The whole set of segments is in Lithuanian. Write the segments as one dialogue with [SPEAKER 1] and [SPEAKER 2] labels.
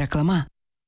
[SPEAKER 1] Reklama.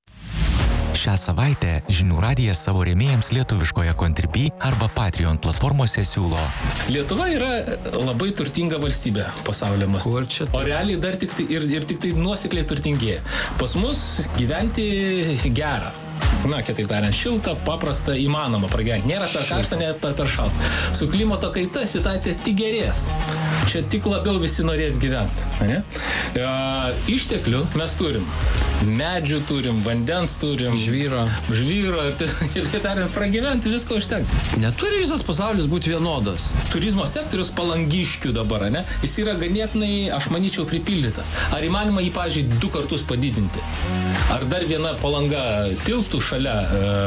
[SPEAKER 2] Šią savaitę Žinių radijas savo rėmėjams lietuviškoje Contribui arba Patreon platformose siūlo.
[SPEAKER 3] Lietuva yra labai turtinga valstybė pasaulio mastu. O realiai dar tik tai nuosekliai turtingėja. Pas mus gyventi gera. Na, kitaip tariant, šilta, paprasta, įmanoma pragyventi. Nėra per karštą, nėra per šaltą. Su klimato kaita situacija tik gerės. Čia tik labiau visi norės gyventi. Ne? Išteklių mes turim. Medžių turim, vandens turim. Žvyro. Ir kitaip tariant, pragyventi viską užtenka.
[SPEAKER 4] Neturi visas pasaulis būti vienodas.
[SPEAKER 3] Turizmo sektorius Palangiškių dabar, ne? Jis yra ganėtinai, aš manyčiau, pripildytas. Ar įmanoma jį, pavyzdžiui, 2 kartus padidinti? Ar dar viena Palanga tiltų šalia?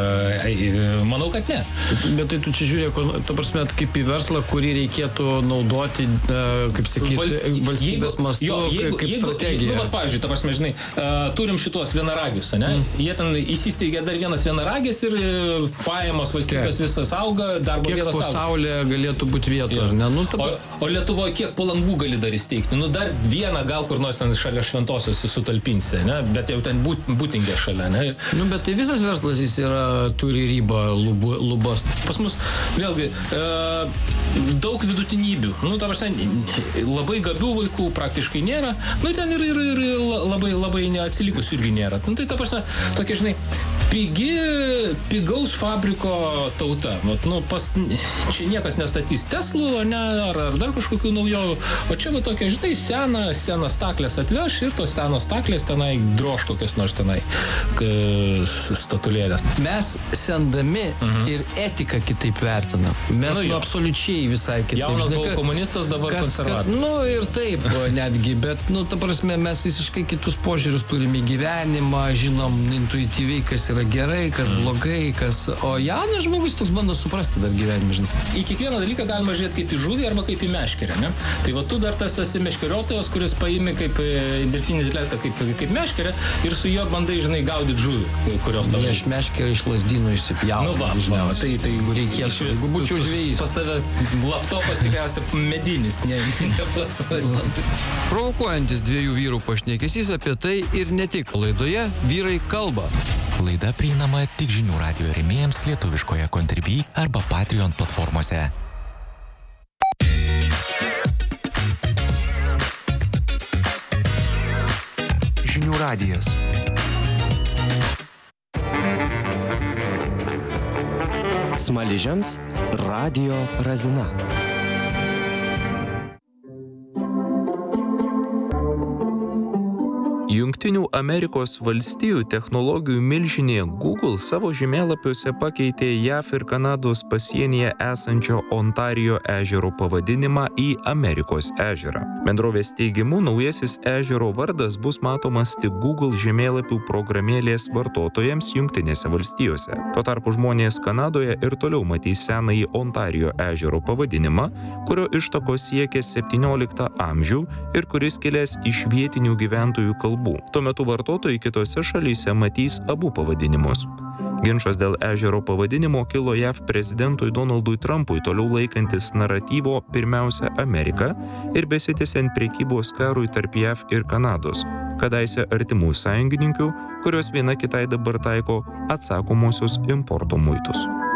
[SPEAKER 3] Manau, kad ne.
[SPEAKER 4] Bet tai tu čia žiūrėk, ta prasme, kaip į verslą, kurį reikėtų naudoti, kaip sakyti, valstybės mastu, kaip strategija.
[SPEAKER 3] Nu, pavyzdžiui, ta prasme, žinai, turim šitos vienaragius, ne? Jie ten įsisteigė dar vienas vienaragis ir pajamos valstybės visas auga, darbo vietas auga.
[SPEAKER 4] Kiek pasaulyje galėtų būti vietų, ar ne? Nu,
[SPEAKER 3] o Lietuvoje kiek Palangų gali dar įsteigti? Nu, dar vieną gal kur nors ten šalia Šventosios sutalpinsi, ne? Bet jau ten būtingė šalia, ne?
[SPEAKER 4] Nu, bet tai visas verslas jis turi ribą, lubas.
[SPEAKER 3] Pas mus, vėlgi, daug vidutinybių. Nu, ta prasme, labai gabių vaikų praktiškai nėra. Nu, ten ir labai neatsilikusių irgi nėra. Nu, tai ta prasme, tokia, žinai, pigaus fabriko tauta. Vat, nu, čia niekas nestatys Teslų, ne, ar dar kažkokių naujovių. O čia va tokia, žinai, senas staklės atveš ir tos senos staklės tenai droš kokios nors tenai statulėlės.
[SPEAKER 4] Mes sendami ir etiką kitaip vertinam. Mes absoliučiai visai kitaip.
[SPEAKER 3] Jaunas buvo komunistas, dabar konservatorius.
[SPEAKER 4] Nu ir taip netgi, bet, nu, ta prasme, mes visiškai kitus požiūrius turime į gyvenimą, žinom intuityviai, kas yra gerai, kas blogai, o jaunas žmogus toks bando suprasti dar gyvenimą, žinai.
[SPEAKER 3] Į kiekvieną dalyką galima žiūrėti kaip į žuvį arba kaip į meškerę, ne? Tai va tu dar tas esi meškeriotojas, kuris paimi kaip dirbtinį intelektą, kaip meškerę ir su juo bandai, žinai, gaudyti žuvį, kurios tavo.
[SPEAKER 4] Aš meškerę iš lazdynų išsipjaunu.
[SPEAKER 3] Nu va, tai
[SPEAKER 4] reikėtų. Jeigu būčiau žvejys.
[SPEAKER 3] Pas tave laptopas tikriausiai medinis, ne plasmas.
[SPEAKER 5] Provokuojantis 2 vyrų pašnekesys apie tai ir ne tik. Laidoje Vyrai kalba.
[SPEAKER 2] Laida prieinama tik Žinių radijo rėmėjams lietuviškoje Contribui arba Patreon platformose. Žinių radijas.
[SPEAKER 6] Smaližiams Radio Razina.
[SPEAKER 7] Jungtinių Amerikos valstijų technologijų milžinė Google savo žemėlapiuose pakeitė JAV ir Kanados pasienyje esančio Ontarijo ežero pavadinimą į Amerikos ežerą. Bendrovės teigimu, naujasis ežero vardas bus matomas tik Google žemėlapių programėlės vartotojams Jungtinėse valstijose. Tuo tarpu žmonės Kanadoje ir toliau matys senąjį Ontarijo ežero pavadinimą, kurio ištakos siekia 17 amžių ir kuris kilęs iš vietinių gyventojų kalbų. Tuo metu vartotojai kitose šalyse matys abu pavadinimus. Ginčas dėl ežero pavadinimo kilo JAV prezidentui Donaldui Trumpui, toliau laikantis naratyvo pirmiausia Amerika ir besitęsiant prekybos karui tarp JAV ir Kanados, kadaise artimų sąjungininkių, kurios viena kitai dabar taiko atsakomosios importo muitus.